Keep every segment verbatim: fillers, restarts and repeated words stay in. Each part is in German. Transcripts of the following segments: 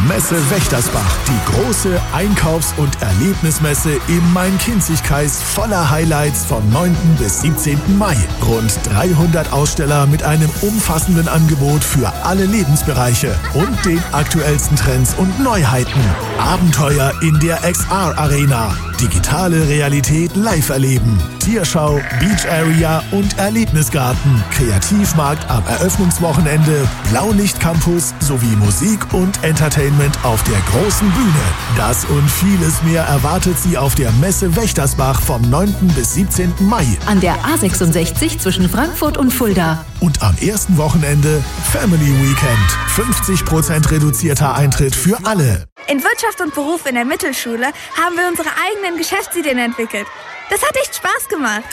Messe Wächtersbach, die große Einkaufs- und Erlebnismesse im Main-Kinzig-Kreis voller Highlights vom neunten bis siebzehnten Mai. Rund dreihundert Aussteller mit einem umfassenden Angebot für alle Lebensbereiche und den aktuellsten Trends und Neuheiten. Abenteuer in der X R-Arena, digitale Realität live erleben, Tierschau, Beach Area und Erlebnisgarten, Kreativmarkt am Eröffnungswochenende, Blaulicht-Campus sowie Musik und Entertainment auf der großen Bühne. Das und vieles mehr erwartet Sie auf der Messe Wächtersbach vom neunten bis siebzehnten Mai. An der A sechsundsechzig zwischen Frankfurt und Fulda. Und am ersten Wochenende Family Weekend. fünfzig Prozent reduzierter Eintritt für alle. In Wirtschaft und Beruf in der Mittelschule haben wir unsere eigenen Geschäftsideen entwickelt. Das hat echt Spaß gemacht.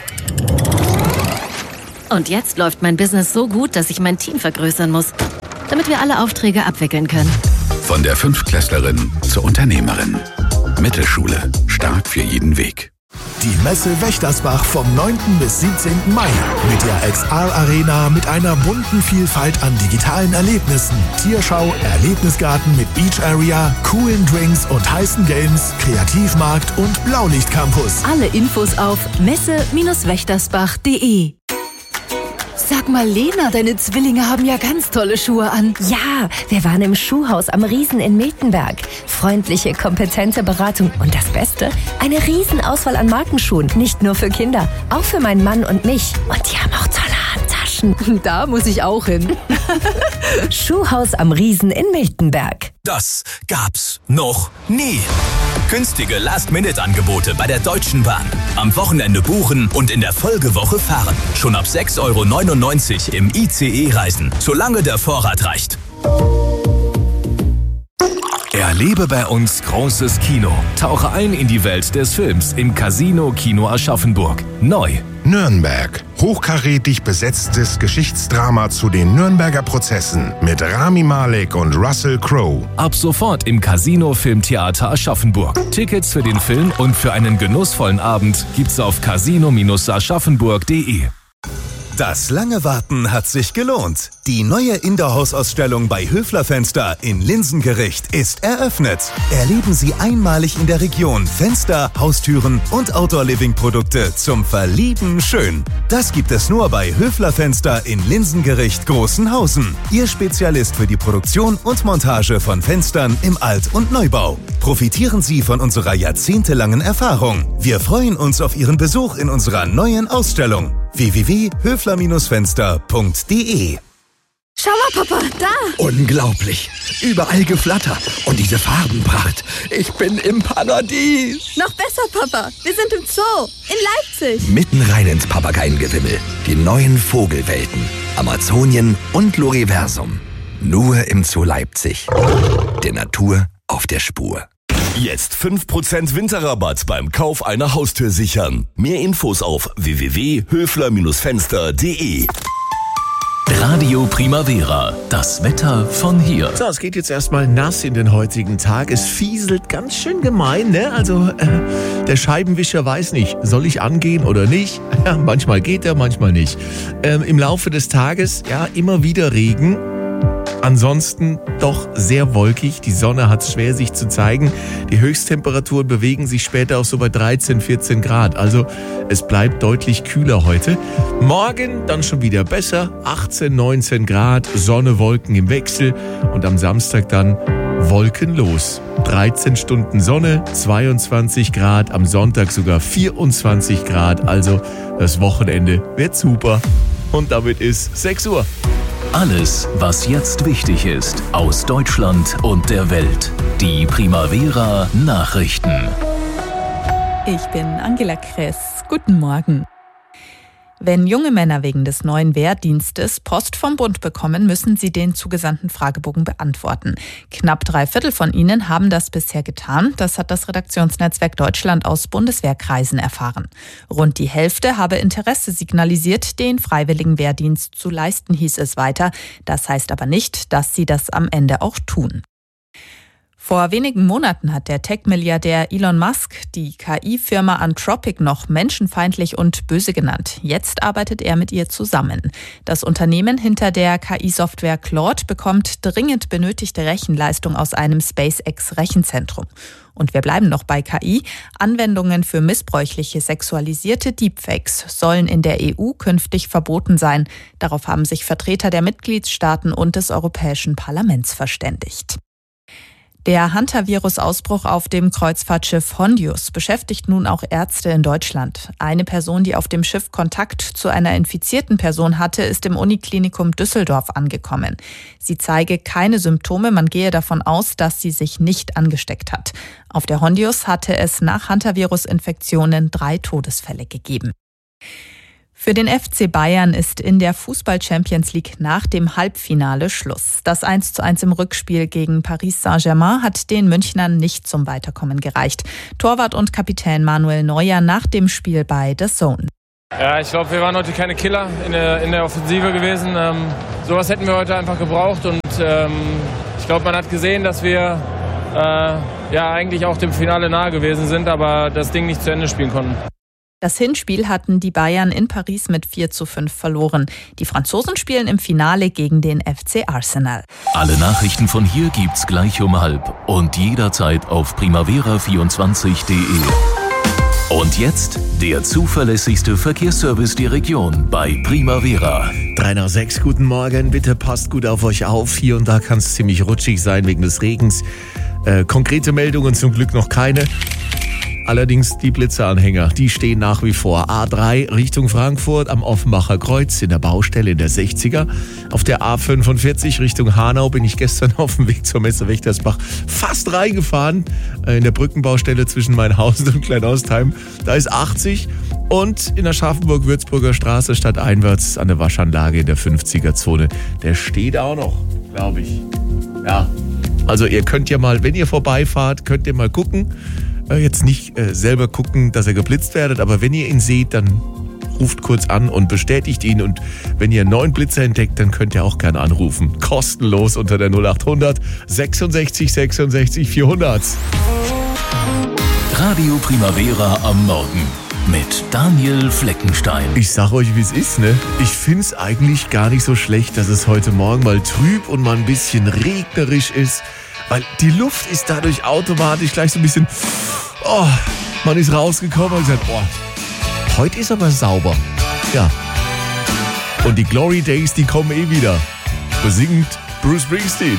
Und jetzt läuft mein Business so gut, dass ich mein Team vergrößern muss, damit wir alle Aufträge abwickeln können. Von der Fünftklässlerin zur Unternehmerin. Mittelschule. Stark für jeden Weg. Die Messe Wächtersbach vom neunten bis siebzehnten Mai mit der X R-Arena mit einer bunten Vielfalt an digitalen Erlebnissen, Tierschau, Erlebnisgarten mit Beach Area, coolen Drinks und heißen Games, Kreativmarkt und Blaulicht-Campus. Alle Infos auf messe Bindestrich wächtersbach punkt de. Sag mal, Lena, deine Zwillinge haben ja ganz tolle Schuhe an. Ja, wir waren im Schuhhaus am Riesen in Miltenberg. Freundliche, kompetente Beratung und das Beste, eine Riesenauswahl an Markenschuhen. Nicht nur für Kinder, auch für meinen Mann und mich. Und die haben auch tolle Handtaschen. Da muss ich auch hin. Schuhhaus am Riesen in Miltenberg. Das gab's noch nie. Günstige Last-Minute-Angebote bei der Deutschen Bahn. Am Wochenende buchen und in der Folgewoche fahren. Schon ab sechs Euro neunundneunzig im I C E reisen, solange der Vorrat reicht. Erlebe bei uns großes Kino. Tauche ein in die Welt des Films im Casino Kino Aschaffenburg. Neu. Nürnberg. Hochkarätig besetztes Geschichtsdrama zu den Nürnberger Prozessen mit Rami Malek und Russell Crowe. Ab sofort im Casino Filmtheater Aschaffenburg. Tickets für den Film und für einen genussvollen Abend gibt's auf casino Bindestrich aschaffenburg punkt de. Das lange Warten hat sich gelohnt. Die neue Indoor-Haus-Ausstellung bei Höfler Fenster in Linsengericht ist eröffnet. Erleben Sie einmalig in der Region Fenster, Haustüren und Outdoor-Living-Produkte zum Verlieben schön. Das gibt es nur bei Höfler Fenster in Linsengericht Großenhausen. Ihr Spezialist für die Produktion und Montage von Fenstern im Alt- und Neubau. Profitieren Sie von unserer jahrzehntelangen Erfahrung. Wir freuen uns auf Ihren Besuch in unserer neuen Ausstellung. w w w punkt höfler Bindestrich fenster punkt de. Schau mal, Papa, da! Unglaublich! Überall Geflatter und diese Farbenpracht. Ich bin im Paradies! Noch besser, Papa! Wir sind im Zoo, in Leipzig! Mitten rein ins Papageiengewimmel. Die neuen Vogelwelten, Amazonien und Loriversum. Nur im Zoo Leipzig. Der Natur auf der Spur. Jetzt fünf Prozent Winterrabatt beim Kauf einer Haustür sichern. Mehr Infos auf w w w punkt höfler Bindestrich fenster punkt de. Radio Primavera, das Wetter von hier. So, es geht jetzt erstmal nass in den heutigen Tag. Es fieselt ganz schön gemein, ne? Also, äh, der Scheibenwischer weiß nicht, soll ich angehen oder nicht? Ja, manchmal geht er, manchmal nicht. Ähm, im Laufe des Tages, ja, immer wieder Regen. Ansonsten doch sehr wolkig. Die Sonne hat es schwer, sich zu zeigen. Die Höchsttemperaturen bewegen sich später auch so bei dreizehn, vierzehn Grad. Also es bleibt deutlich kühler heute. Morgen dann schon wieder besser. achtzehn, neunzehn Grad, Sonne, Wolken im Wechsel. Und am Samstag dann wolkenlos. dreizehn Stunden Sonne, zweiundzwanzig Grad. Am Sonntag sogar vierundzwanzig Grad. Also das Wochenende wird super. Und damit ist sechs Uhr. Alles, was jetzt wichtig ist, aus Deutschland und der Welt. Die Primavera Nachrichten. Ich bin Angela Kress. Guten Morgen. Wenn junge Männer wegen des neuen Wehrdienstes Post vom Bund bekommen, müssen sie den zugesandten Fragebogen beantworten. Knapp drei Viertel von ihnen haben das bisher getan. Das hat das Redaktionsnetzwerk Deutschland aus Bundeswehrkreisen erfahren. Rund die Hälfte habe Interesse signalisiert, den freiwilligen Wehrdienst zu leisten, hieß es weiter. Das heißt aber nicht, dass sie das am Ende auch tun. Vor wenigen Monaten hat der Tech-Milliardär Elon Musk die K I-Firma Anthropic noch menschenfeindlich und böse genannt. Jetzt arbeitet er mit ihr zusammen. Das Unternehmen hinter der K I-Software Claude bekommt dringend benötigte Rechenleistung aus einem SpaceX-Rechenzentrum. Und wir bleiben noch bei K I. Anwendungen für missbräuchliche sexualisierte Deepfakes sollen in der E U künftig verboten sein. Darauf haben sich Vertreter der Mitgliedstaaten und des Europäischen Parlaments verständigt. Der Hantavirus-Ausbruch auf dem Kreuzfahrtschiff Hondius beschäftigt nun auch Ärzte in Deutschland. Eine Person, die auf dem Schiff Kontakt zu einer infizierten Person hatte, ist im Uniklinikum Düsseldorf angekommen. Sie zeige keine Symptome, man gehe davon aus, dass sie sich nicht angesteckt hat. Auf der Hondius hatte es nach Hantavirus-Infektionen drei Todesfälle gegeben. Für den F C Bayern ist in der Fußball-Champions League nach dem Halbfinale Schluss. Das eins zu eins im Rückspiel gegen Paris Saint-Germain hat den Münchnern nicht zum Weiterkommen gereicht. Torwart und Kapitän Manuel Neuer nach dem Spiel bei The Zone. Ja, ich glaube, wir waren heute keine Killer in der, in der Offensive gewesen. Ähm, sowas hätten wir heute einfach gebraucht und ähm, ich glaube, man hat gesehen, dass wir äh, ja eigentlich auch dem Finale nahe gewesen sind, aber das Ding nicht zu Ende spielen konnten. Das Hinspiel hatten die Bayern in Paris mit vier zu fünf verloren. Die Franzosen spielen im Finale gegen den F C Arsenal. Alle Nachrichten von hier gibt's gleich um halb und jederzeit auf primavera vierundzwanzig punkt de. Und jetzt der zuverlässigste Verkehrsservice der Region bei Primavera. drei nach sechs, guten Morgen. Bitte passt gut auf euch auf. Hier und da kann es ziemlich rutschig sein wegen des Regens. Äh, konkrete Meldungen zum Glück noch keine. Allerdings die Blitzeranhänger, die stehen nach wie vor. A drei Richtung Frankfurt am Offenbacher Kreuz in der Baustelle in der sechziger. Auf der A fünfundvierzig Richtung Hanau bin ich gestern auf dem Weg zur Messe Wächtersbach fast reingefahren. In der Brückenbaustelle zwischen Mainhausen und Kleinaustheim. Da ist achtzig. Und in der Scharfenburg-Würzburger Straße stadteinwärts an der Waschanlage in der fünfziger-Zone. Der steht auch noch, glaube ich. Ja, also ihr könnt ja mal, wenn ihr vorbeifahrt, könnt ihr mal gucken. Jetzt nicht äh, selber gucken, dass ihr geblitzt werdet, aber wenn ihr ihn seht, dann ruft kurz an und bestätigt ihn. Und wenn ihr einen neuen Blitzer entdeckt, dann könnt ihr auch gerne anrufen. Kostenlos unter der null acht hundert sechsundsechzig sechsundsechzig vierhundert. Radio Primavera am Morgen mit Daniel Fleckenstein. Ich sag euch, wie es ist, ne? Ich find's eigentlich gar nicht so schlecht, dass es heute Morgen mal trüb und mal ein bisschen regnerisch ist. Weil die Luft ist dadurch automatisch gleich so ein bisschen, oh, man ist rausgekommen und gesagt, oh, heute ist aber sauber. Ja. Und die Glory Days, die kommen eh wieder. Besingt Bruce Springsteen.